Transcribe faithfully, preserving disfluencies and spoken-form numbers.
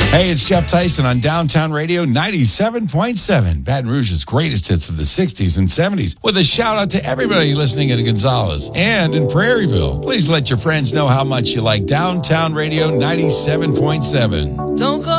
Hey, it's Jeff Tyson on Downtown Radio ninety-seven point seven, Baton Rouge's greatest hits of the sixties and seventies, with a shout out to everybody listening in Gonzales and in Prairieville. Please let your friends know how much you like Downtown Radio ninety-seven point seven. Don't go